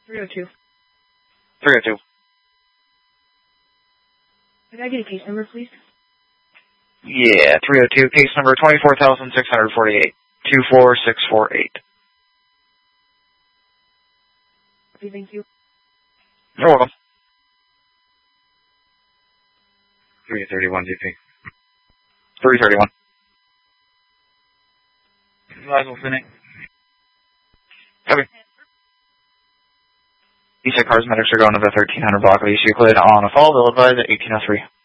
302. 302. Could I get a case number, please? Yeah, 302, case number 24,648. 24648. Okay, thank you. You're welcome. 331 GP. 331. Laszlo Finney. Copy. You said cars medics are going to the 1300 block of East Euclid on a fall. They'll advise at 1803.